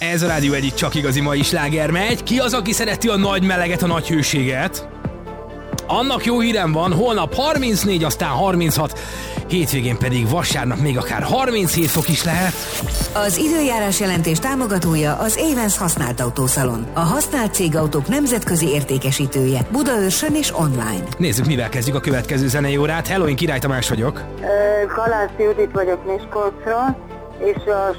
Ez a rádió egyik csak igazi mai sláger megy. Ki az, aki szereti a nagy meleget, a nagy hőséget? Annak jó hírem van, holnap 34, aztán 36, hétvégén pedig vasárnap még akár 37 fok is lehet. Az időjárás jelentés támogatója az Évensz használt autószalon. A használt cégautók nemzetközi értékesítője. Budaörsön és online. Nézzük, mivel kezdjük a következő zenei órát. Hello, én Király Tamás vagyok. Kalász Judit vagyok Miskolcról, és a